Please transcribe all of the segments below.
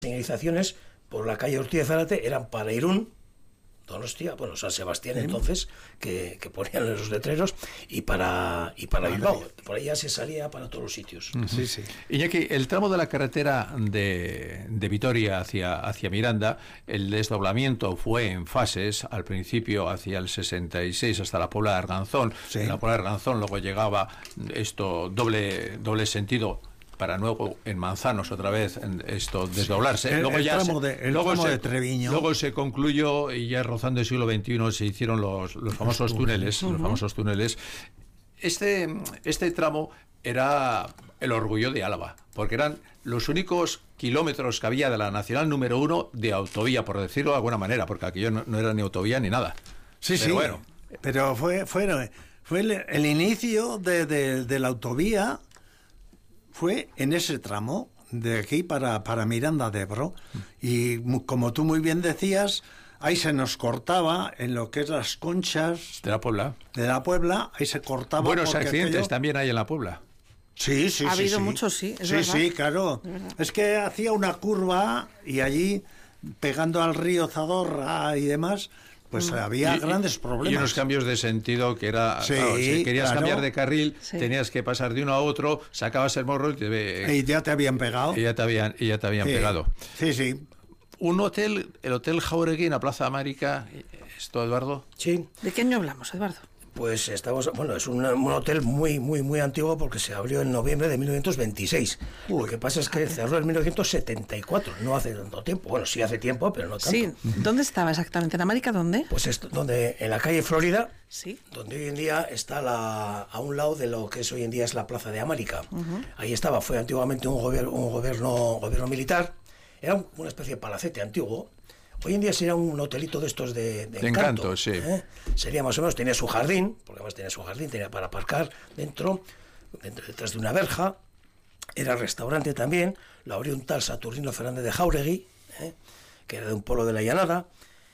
señalizaciones por la calle Ortiz de Zárate eran para Irún, Donostia, bueno, San Sebastián entonces, que ponían los letreros, y para Bilbao. Por ahí ya se salía para todos los sitios. Sí, sí. Iñaki, el tramo de la carretera de Vitoria hacia Miranda, el desdoblamiento fue en fases, al principio hacia el 66 hasta la Puebla de Arganzón. Sí. En la Puebla de Arganzón luego llegaba esto doble sentido, para luego en Manzanos otra vez esto desdoblarse. El Luego ya tramo de Treviño. Luego se concluyó y ya rozando el siglo XXI se hicieron los famosos túneles. Los famosos túneles. Este tramo era el orgullo de Álava, porque eran los únicos kilómetros que había de la Nacional número 1 de autovía, por decirlo de alguna manera, porque aquello no era ni autovía ni nada. Sí, pero sí. Bueno. Pero fue el inicio de la autovía. Fue en ese tramo, de aquí para Miranda de Ebro, y como tú muy bien decías, ahí se nos cortaba en lo que es las conchas De la Puebla. ahí se cortaba. Buenos accidentes también hay en la Puebla. Sí, sí, Ha sí. habido sí. muchos, sí, es sí, verdad. sí, claro. Es que hacía una curva y allí, pegando al río Zadorra y demás, pues había grandes problemas. Y unos cambios de sentido que era... Sí, claro, si querías claro. cambiar de carril, Sí. tenías que pasar de uno a otro, sacabas el morro Y ya te habían pegado. y ya te habían Sí. pegado. Sí, sí. Un hotel, el Hotel Jauregui en la Plaza América, ¿esto, Eduardo? Sí, ¿De qué año hablamos, Eduardo? pues es un hotel muy antiguo porque se abrió en noviembre de 1926. Lo que pasa es que cerró en 1974, no hace tanto tiempo. Bueno, sí hace tiempo, pero no tanto. Sí, ¿dónde estaba exactamente? ¿En América dónde? Pues es donde, en la calle Florida, Sí. donde hoy en día está a un lado de lo que es hoy en día es la Plaza de América. Ahí estaba, fue antiguamente un gobierno militar, era una especie de palacete antiguo. Hoy en día sería un hotelito de estos de encanto, sí. Sería más o menos, tenía su jardín, porque además tenía su jardín, tenía para aparcar detrás de una verja, era restaurante también, lo abrió un tal Saturnino Fernández de Jauregui, que era de un pueblo de la Llanada,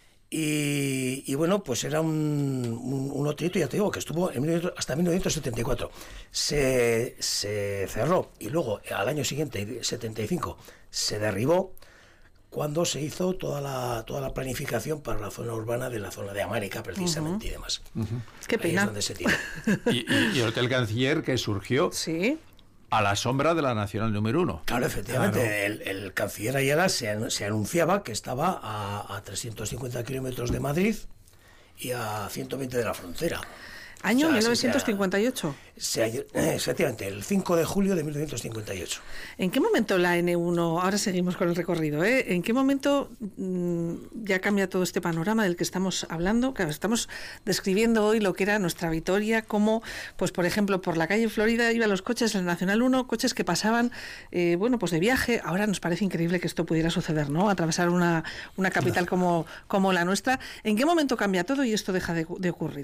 y bueno, pues era un hotelito, ya te digo, que estuvo hasta 1974. Se cerró y luego al año siguiente, 75, se derribó cuando se hizo toda la planificación para la zona urbana de la zona de América, precisamente, y demás. Qué Ahí pena. es donde se tira. Y el Hotel Canciller, que surgió Sí. a la sombra de la Nacional número 1. Claro, efectivamente, el canciller Ayala se anunciaba que estaba a 350 kilómetros de Madrid y a 120 de la frontera. Año O sea, 1958. Efectivamente, el 5 de julio de 1958. ¿En qué momento la N1, ahora seguimos con el recorrido, ¿en qué momento ya cambia todo este panorama del que estamos hablando? Claro, estamos describiendo hoy lo que era nuestra Vitoria, como, pues por ejemplo, por la calle Florida iban los coches en la Nacional 1, coches que pasaban, pues de viaje. Ahora nos parece increíble que esto pudiera suceder, ¿no? Atravesar una capital como la nuestra. ¿En qué momento cambia todo y esto deja de ocurrir?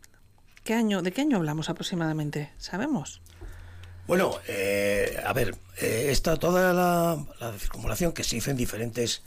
¿De qué año hablamos aproximadamente? ¿Sabemos? Bueno, a ver, está toda la circunvalación que se hizo en diferentes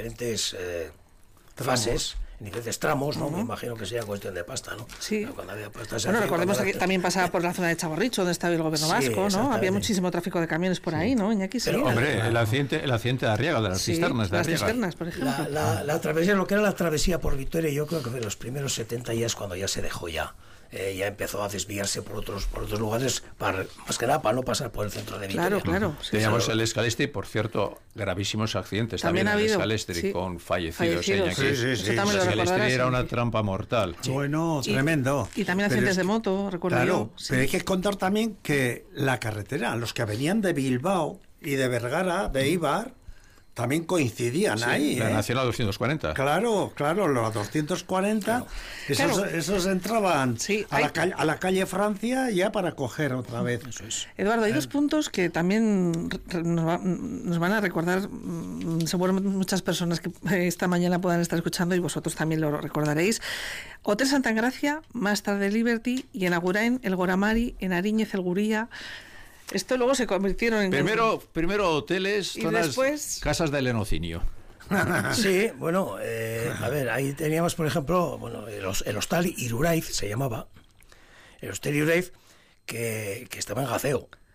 fases, en diferentes tramos, ¿no? Me imagino que sería cuestión de pasta, ¿no? Sí. Cuando había pasta, Bueno, recordemos que también pasaba por la zona de Chavorricho, donde estaba el gobierno Sí, vasco, ¿no? exactamente. Había muchísimo tráfico de camiones por ahí, ¿no, Iñaki? Sí. Pero, Hombre, claro. el accidente de Arriaga, de las cisternas de las Arriaga. cisternas, por ejemplo. La travesía, lo que era la travesía por Vitoria, yo creo que de los primeros 70 ya es cuando ya se dejó ya. Ya empezó a desviarse por otros lugares, más que nada para no pasar por el centro de Vitoria. Claro. Sí, Teníamos claro. el Escalestri, por cierto, gravísimos accidentes También también ha en el habido, Escalestri, sí. con fallecidos. Fallecidos. Sí. Eso también El lo Escalestri recordarás, era una Iñaki. trampa mortal. Bueno, tremendo. Y también Pero accidentes es de que- moto, recuerdo Claro, yo. Sí. pero hay que contar también que la carretera, los que venían de Bilbao y de Vergara, de Ibar, también coincidían ahí. La Nacional 240. Claro, los 240, esos entraban Sí, a la calle Francia ya para coger otra vez. Eduardo, hay dos puntos que también nos van a recordar, seguro muchas personas que esta mañana puedan estar escuchando y vosotros también lo recordaréis. Hotel Santa Engracia, más tarde Liberty, y en Agurain el Goramari, en Ariñez el Guría. Esto luego se convirtieron en... Primero hoteles, Y zonas, después- casas del lenocinio. Sí, bueno, a ver, ahí teníamos, por ejemplo, el hostal Iruraiz se llamaba, el hostal Iruraiz, que estaba en Gaceo.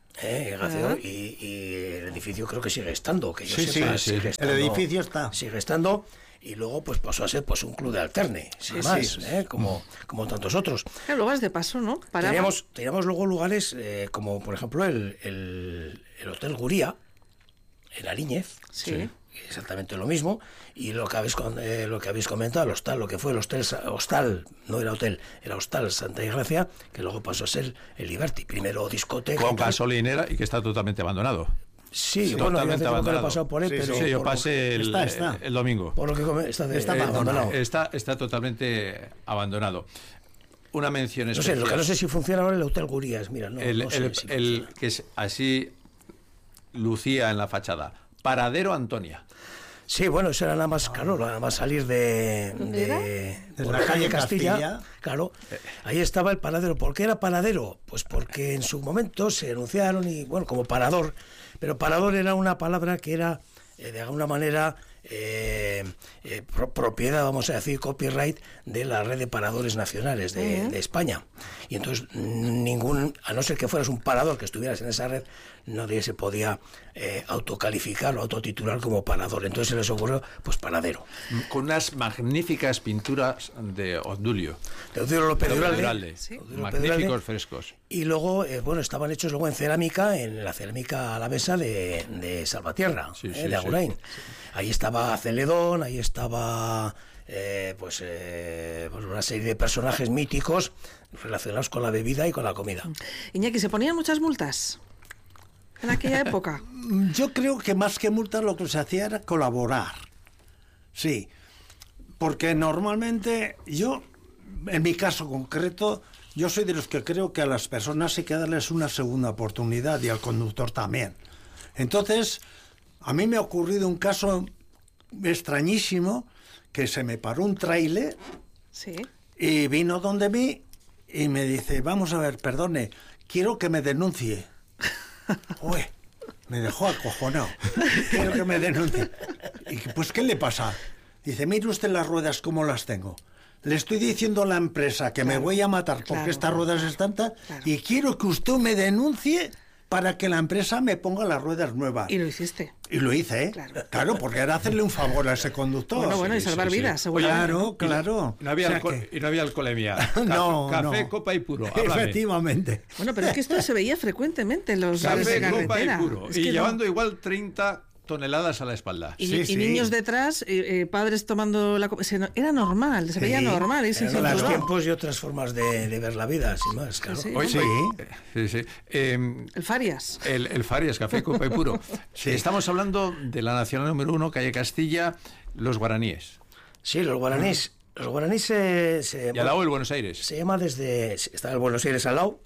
y el edificio creo que sigue estando, que yo Sí, sepa, sí, sigue estando, el edificio está. sigue estando, y luego pues pasó a ser pues un club de alterne, sin Sí, más, sí. como tantos otros. Claro, lo vas de paso, ¿no? Paraba. Teníamos luego lugares como por ejemplo el Hotel Guría en Ariñez, Sí. exactamente lo mismo, y lo que habéis comentado, el hostal, lo que fue el hostal, no era hotel, era hostal Santa Ignacia, que luego pasó a ser el Liberty, primero discoteca. Con gasolinera y que está totalmente abandonado. Sí, Sí, bueno, yo totalmente hace tiempo que no he abandonado. pasado por él, Sí, pero Sí, yo por lo- pasé Está. el domingo. por lo que está abandonado. Está totalmente abandonado. Una mención No sé, especial. lo que no sé si funciona ahora el Hotel Gurías, mira, no, el, no sé el- si el funciona. que es así lucía en la fachada. Paradero Antonia. Sí, bueno, eso era nada más, claro, nada más salir ¿Dónde era? por la la calle calle Castilla, Castilla. claro, ahí estaba el paradero. ¿Por qué era paradero? Pues porque en su momento se anunciaron y, bueno, como parador, pero parador era una palabra que era, de alguna manera, propiedad, vamos a decir, copyright de la red de paradores nacionales de España. Y entonces a no ser que fueras un parador, que estuvieras en esa red, nadie se podía autocalificar o autotitular como parador. Entonces se les ocurrió, pues paradero. Con unas magníficas pinturas de Obdulio. Teodoro López de Uralde. Sí. Teodoro López de Magníficos Uralde. frescos. Y luego, bueno, estaban hechos luego en cerámica, en la cerámica alavesa de Salvatierra, Sí, sí, de sí. Agurain. Ahí estaba Celedón, ahí estaba pues una serie de personajes míticos relacionados con la bebida y con la comida. Iñaki, ¿se ponían muchas multas en aquella época? Yo creo que más que multas lo que se hacía era colaborar. Sí, porque normalmente yo, en mi caso concreto, yo soy de los que creo que a las personas hay que darles una segunda oportunidad y al conductor también. Entonces, a mí me ha ocurrido un caso extrañísimo, que se me paró un tráiler Sí. y vino donde mí y me dice, vamos a ver, perdone, quiero que me denuncie. Uy, me dejó acojonado. Quiero que me denuncie. Y pues, ¿qué le pasa? Dice, mire usted las ruedas cómo las tengo. Le estoy diciendo a la empresa que me voy a matar porque claro. estas ruedas están tan... Claro. Y quiero que usted me denuncie para que la empresa me ponga las ruedas nuevas. Y lo hiciste. Y lo hice, ¿eh? Claro. Porque era hacerle un favor a ese conductor. Bueno, y sí, salvar sí. vidas, seguramente. Claro. No había, O sea que- y no había alcoholemia. No, Café, no. copa y puro. Háblame. Efectivamente. Bueno, pero es que esto se veía frecuentemente en los bares de Café, copa y carretera. puro. Es Y que no. llevando igual 30 toneladas a la espalda. Y, Sí, y sí. niños detrás, padres tomando la era normal, se veía Sí. normal. Y sin Eran otros cinturón. tiempos y otras formas de ver la vida, sin más, claro. Sí, sí. Oye, Sí. sí. El Farias. El Farias, café, copa y puro. Sí. Estamos hablando de la Nacional número 1, calle Castilla, los guaraníes. Sí, los guaraníes. Los guaraníes se Y al lado el Buenos Aires. se llama desde... Está el Buenos Aires al lado.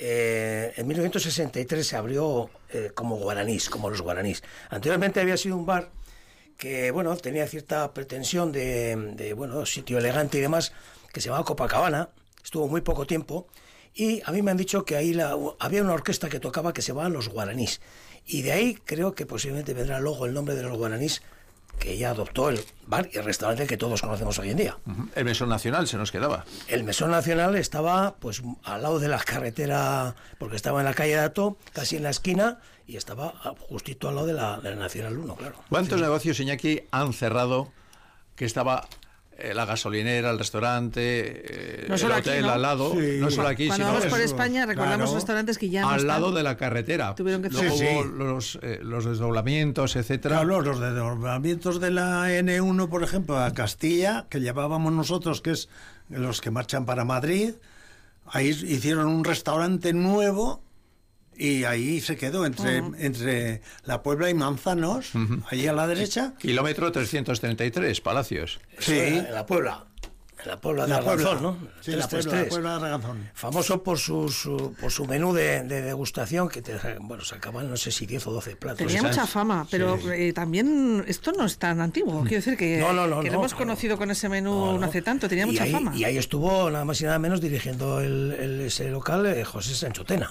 En 1963 se abrió como guaranís, como los guaranís. Anteriormente había sido un bar que, bueno, tenía cierta pretensión de bueno, sitio elegante y demás, que se llamaba Copacabana. Estuvo muy poco tiempo. Y a mí me han dicho que ahí había una orquesta que tocaba que se llamaba Los Guaranís. Y de ahí creo que posiblemente vendrá luego el nombre de Los Guaranís, que ya adoptó el bar y el restaurante que todos conocemos hoy en día. Ujú. El Mesón Nacional se nos quedaba. El Mesón Nacional estaba pues al lado de la carretera, porque estaba en la calle Dato, casi en la esquina, y estaba justito al lado de la Nacional 1, claro. ¿Cuántos negocios, Iñaki, han cerrado que estaba la gasolinera, el restaurante, No el solo hotel aquí, ¿no? al lado? Sí. No solo aquí, Cuando sino vamos por eso, España recordamos claro. restaurantes que ya no al están. lado de la carretera. Tuvieron que Luego cerrar. hubo Sí, los desdoblamientos, etcétera. Claro, los desdoblamientos de la N1, por ejemplo, a Castilla, que llevábamos nosotros, que es los que marchan para Madrid, ahí hicieron un restaurante nuevo y ahí se quedó entre La Puebla y Manzanos, allí a la derecha. Kilómetro 333, Palacios. Sí. En la Puebla. En la Puebla de La Puebla, Arganzón, ¿no? Sí, la 333. Puebla de Arganzón. Famoso por su menú de degustación, que bueno, sacaban no sé si 10 o 12 platos. Tenía Pues mucha esas- fama, pero también esto no es tan antiguo. Quiero decir que, No, que lo hemos claro. conocido con ese menú no hace tanto, tenía Y mucha ahí, fama. Y ahí estuvo nada más y nada menos dirigiendo ese local José Sancho Tena,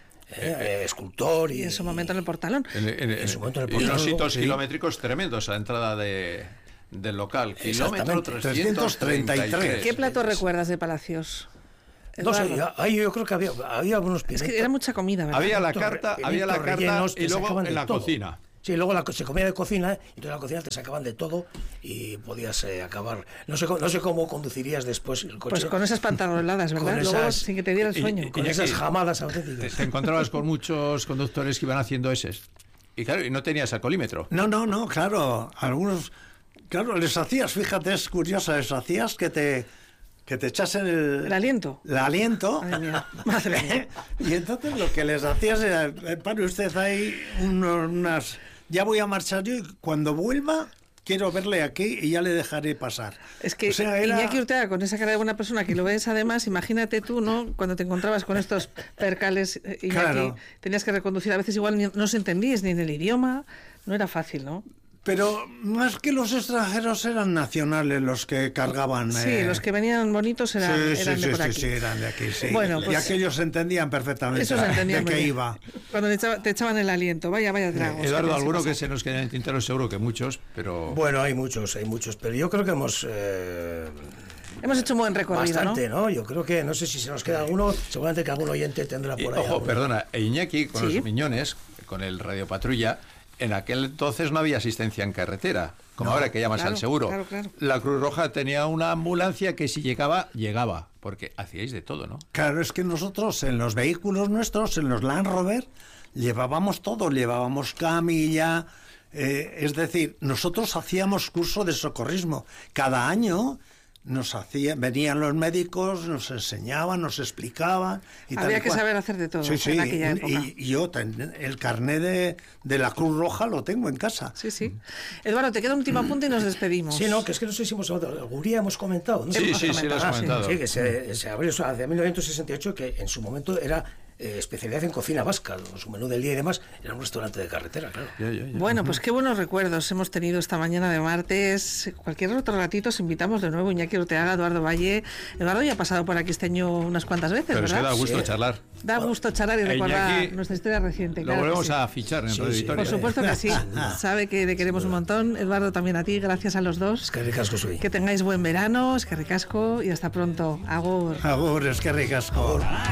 escultor Y en su momento en el Portalón. En su momento en el y unos Portal, hitos sí. kilométricos tremendos a la entrada del local. Kilómetro Exactamente. 333. ¿Qué plato recuerdas de Palacios? No sé, Eduardo. ahí yo creo que había algunos Es pimientos. que era mucha comida, ¿verdad? Había la Pimientos carta, rellenos y te luego sacaban en de la todo. cocina. Sí, luego se comía de cocina, y entonces en la cocina te sacaban de todo y podías acabar. No sé cómo conducirías después el coche. Pues con esas pantaroladas, ¿verdad? Con Luego esas- sin que te diera el sueño. con y esas aquí- jamadas Te, auténticas. te encontrabas con muchos conductores que iban haciendo eses. Y claro, y no tenías alcoholímetro. No, claro, algunos, claro, les hacías, fíjate, es curioso, les hacías que te echasen El aliento. el aliento. Madre mía, madre mía. Y entonces lo que les hacías era, pare usted ahí unas, ya voy a marchar yo y cuando vuelva quiero verle aquí y ya le dejaré pasar. Es que O sea, era- Iñaki Urteaga, con esa cara de buena persona que lo ves, además, imagínate tú, ¿no? Cuando te encontrabas con estos percales, Iñaki, Claro. tenías que reconducir, a veces igual no se entendías ni en el idioma, no era fácil, ¿no? Pero más que los extranjeros eran nacionales los que cargaban. Sí, los que venían bonitos eran de por aquí. Sí, eran de aquí, sí. Bueno, y pues- aquellos entendían perfectamente Eso se entendía de muy qué bien. iba. Cuando te echaban el aliento, vaya tragos. Eduardo, que alguno se que se nos quede en el tintero, seguro que muchos, pero... Bueno, hay muchos, pero yo creo que hemos... Hemos hecho un buen recorrido, bastante, ¿no? ¿no? Yo creo que, no sé si se nos queda alguno, seguramente que algún oyente tendrá Y, por ahí. ojo, alguno. perdona, Iñaki con Sí. los Miñones, con el Radio Patrulla, en aquel entonces no había asistencia en carretera, como ahora que llamas claro, al seguro. claro. La Cruz Roja tenía una ambulancia que si llegaba, porque hacíais de todo, ¿no? Claro, es que nosotros en los vehículos nuestros, en los Land Rover, llevábamos todo, llevábamos camilla, es decir, nosotros hacíamos curso de socorrismo. Cada año venían los médicos, nos enseñaban, nos explicaban. Y tal Había y que cual. saber hacer de todo Sí, en aquella época. y yo el carné de la Cruz Roja lo tengo en casa. Sí. Eduardo, te queda un último apunte y nos despedimos. Sí, no, que es que no sé si hemos hablado. Guría hemos comentado, ¿no? Sí, lo has comentado. Sí, que se abrió hacia 1968, que en su momento era especialidad en cocina vasca. Su menú del día y demás era un restaurante de carretera, claro. Bueno, pues qué buenos recuerdos hemos tenido esta mañana de martes. Cualquier otro ratito os invitamos de nuevo, Iñaki Urteaga, Eduardo Valle. Eduardo ya ha pasado por aquí este año unas cuantas veces, Pero es que ¿verdad? da gusto Sí. charlar. Da gusto charlar y recordar Iñaki, nuestra historia reciente. Lo claro que volvemos sí. a fichar en Sí, Radio sí. Vitoria. Por supuesto que sí. Sabe que le queremos un montón. Eduardo, también a ti. Gracias a los dos. Es que ricasco soy. Que tengáis buen verano. Es que ricasco y hasta pronto. Agur. Agur, es que ricasco.